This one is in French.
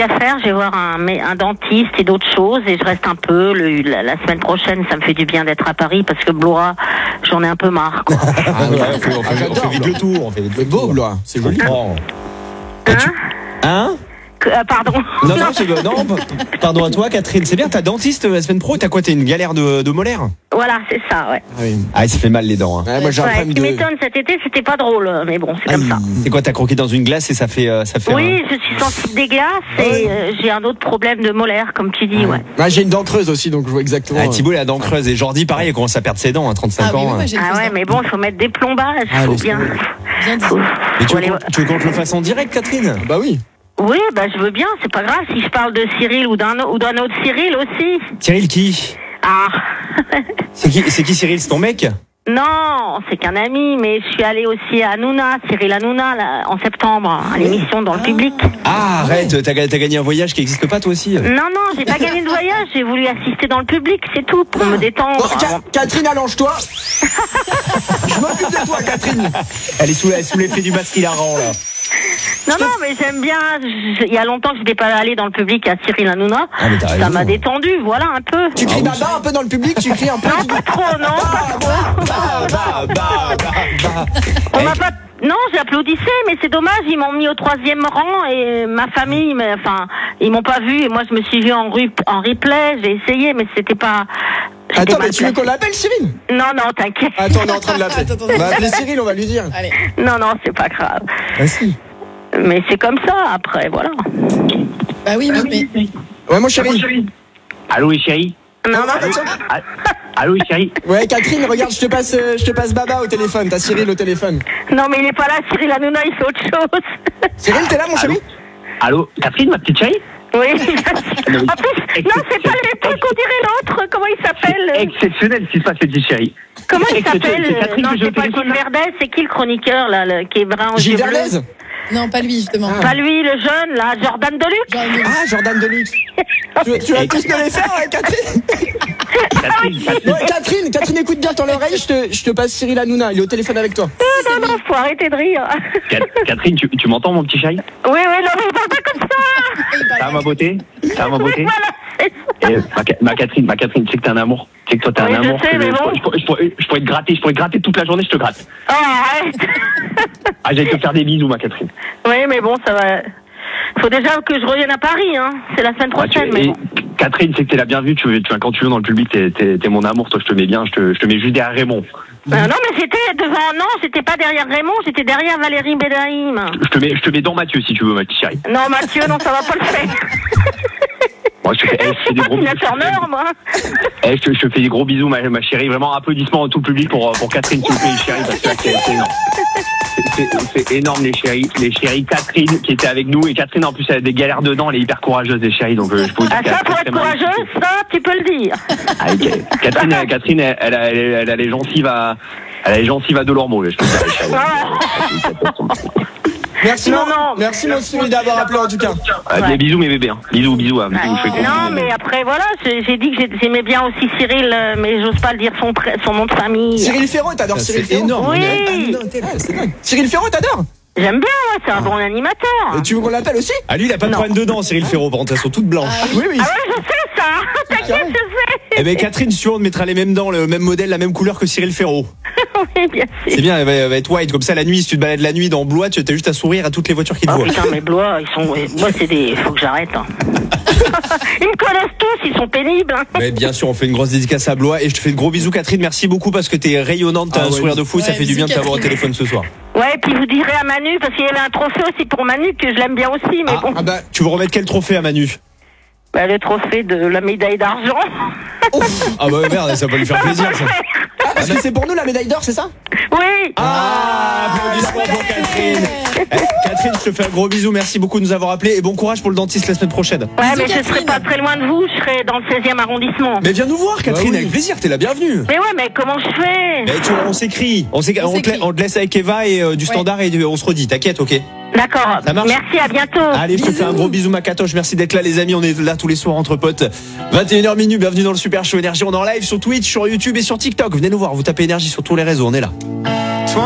qu'à faire. Je vais voir un dentiste et d'autres choses et je reste un peu. La semaine prochaine, ça me fait du bien d'être à Paris parce que Blois, j'en ai un peu marre, quoi. On fait vite le tour. On fait vite le tour. Blois, c'est joli. Hein? Pardon. Non, pardon à toi, Catherine. C'est bien, t'as dentiste la semaine pro. T'as quoi? T'as une galère de molaire? Voilà, c'est ça, ouais. Ah, ça fait mal les dents. Hein. Ouais, moi j'ai un problème ce qui m'étonne cet été, c'était pas drôle, mais bon, c'est comme ça. C'est quoi? T'as croqué dans une glace et ça fait Oui, je suis sensible des glaces et j'ai un autre problème de molaire, comme tu dis, ouais. J'ai une dent creuse aussi, donc je vois exactement. Ah, Thibaut, il a la dent creuse. Et Jordi, pareil, il commence à perdre ses dents à 35 ans. Mais bon, il faut mettre des plombages. Faut bien. Mais tu veux qu'on te le fasse en direct, Catherine? Bah oui. Oui, je veux bien, c'est pas grave si je parle de Cyril ou d'un autre Cyril aussi. Cyril qui? Ah. C'est qui Cyril? C'est ton mec? Non, c'est qu'un ami, mais je suis allée aussi à Hanouna, Cyril Hanouna, là, en septembre, à l'émission dans le public. Ah, arrête, t'as gagné un voyage qui n'existe pas toi aussi? Non, j'ai pas gagné de voyage, j'ai voulu assister dans le public, c'est tout, pour me détendre. Catherine, allonge-toi. Je m'occupe de toi, Catherine. Elle est sous l'effet du masque hilarant, là. Non, mais j'aime bien. Il y a longtemps que je n'étais pas allée dans le public à Cyril Hanouna. Ça m'a détendu, voilà, un peu. Tu cries baba un peu dans le public? Tu cries un peu? Non, pas trop, non, pas trop. On m'a pas... Non, j'applaudissais, mais c'est dommage, ils m'ont mis au 3e rang et ma famille, ils m'ont pas vu et moi je me suis vue en replay, j'ai essayé, mais c'était pas... Attends, mais tu veux qu'on l'appelle, Cyril? Non, t'inquiète. Attends, on est en train de l'appeler. On va appeler Cyril, on va lui dire. Allez. Non, c'est pas grave. Ah si. Mais c'est comme ça, après, voilà. Bah oui, mais... Ouais, mon chéri. Allô, chéri? Non. Allô, chéri? Ouais, Catherine, regarde, je te passe Baba au téléphone. T'as Cyril au téléphone. Non, mais il est pas là, Cyril Hanouna, il fait autre chose. Cyril, t'es là, mon chéri? Allô, Catherine, ma petite chérie? Oui. En plus, non, c'est pas le même truc, on dirait l'autre. Comment il s'appelle? Exceptionnel ce qui se passe, petite chérie. Comment il s'appelle? Catherine, Non, c'est pas Gilles Verdez, c'est qui le chroniqueur, là, qui est brun aux yeux bleus? Gilles Verdez? Non, pas lui, justement. Pas lui, le jeune, là, Jordan Deluxe. Ah, Jordan Deluxe. Tu vas tous me les faire, Catherine? Catherine, écoute bien dans l'oreille, je te passe Cyril Hanouna, il est au téléphone avec toi. Non, faut arrêter de rire. Catherine, tu m'entends, mon petit chéri? Oui, non, mais parle pas comme ça. Ça va, ma beauté? Voilà. Ma Catherine, tu sais que t'es un amour. Tu sais que toi, t'es un amour. Je sais, mais bon. Je pourrais te gratter toute la journée, je te gratte. Oh, arrête. J'allais te faire des bisous, ma Catherine. Oui, mais bon, ça va... Faut déjà que je revienne à Paris, hein. C'est la semaine prochaine, mais bon. Catherine, c'est que t'es la bienvenue, tu viens quand tu veux dans le public, t'es mon amour, toi je te mets bien, je te mets juste derrière Raymond. Non, mais j'étais devant, non, j'étais pas derrière Raymond, j'étais derrière Valérie Bédaïm. Je te mets dans Mathieu si tu veux, ma petite chérie. Non, Mathieu, non, ça va pas le faire. Moi, je te fais des gros bisous. Moi. Je te fais des gros bisous, ma chérie. Vraiment, applaudissements à tout le public pour Catherine, s'il vous plaît, chérie, parce que c'est énorme. C'est énorme, les chéris. Catherine, qui était avec nous. Et Catherine, en plus, elle a des galères dedans. Elle est hyper courageuse, les chéris. Donc, je peux vous dire ça, pour être courageuse, ça, tu peux le dire. Catherine, elle a les gencives à Delormeau, je peux dire, les chéris. Merci, merci, mon Cyril, d'avoir appelé, en tout cas. Des bisous, mes bébés. Bisous, bisous. Non, mais après, voilà, j'ai dit que j'aimais bien aussi Cyril, mais j'ose pas le dire son nom de famille. Cyril Ferraud, t'adores Cyril Ferraud? C'est énorme. Oui. C'est dingue. Cyril Ferraud, t'adores? J'aime bien, c'est un bon animateur. Et tu veux qu'on l'appelle aussi? Ah, lui, il a pas de problème dedans, Cyril Ferraud, par contre, elles sont toutes blanches. Oui. Ah ouais, je sais ça. T'inquiète, je sais. Eh ben, Catherine, si tu veux, on te mettra les mêmes dents, le même modèle, la même couleur que Cyril Ferraud. Oui, bien sûr. C'est bien, elle va être white, comme ça, la nuit, si tu te balades la nuit dans Blois, tu as juste à sourire à toutes les voitures qui te voient. Putain, mais Blois, moi, c'est des... Faut que j'arrête, hein. Ils me connaissent tous, ils sont pénibles, hein. Mais bien sûr, on fait une grosse dédicace à Blois et je te fais de gros bisous, Catherine. Merci beaucoup parce que t'es rayonnante, t'as un sourire de fou, ça fait du bien de t'avoir au téléphone ce soir. Ouais, et puis vous direz à Manu, parce qu'il y avait un trophée aussi pour Manu, que je l'aime bien aussi, mais bon. Tu veux remettre quel trophée à Manu? Le trophée de la médaille d'argent. Ah bah merde, ça va lui faire plaisir, ça. Parce que c'est pour nous la médaille d'or, c'est ça? Oui. Applaudissements pour Catherine. Catherine, je te fais un gros bisou, merci beaucoup de nous avoir appelés et bon courage pour le dentiste la semaine prochaine. Ouais, mais je serai pas très loin de vous, je serai dans le 16e arrondissement. Mais viens nous voir, Catherine, avec plaisir, t'es la bienvenue. Mais ouais, mais comment je fais? Mais on s'écrit, on te laisse avec Eva et du standard et on se redit, t'inquiète, ok? D'accord, ça marche. Merci, à bientôt. Allez, je te fais un gros bisou, ma catoche. Merci d'être là, les amis. On est là tous les soirs entre potes. 21h minuit, bienvenue dans le Super Show Énergie. On est en live sur Twitch, sur YouTube et sur TikTok. Venez nous voir, vous tapez Énergie sur tous les réseaux, on est là.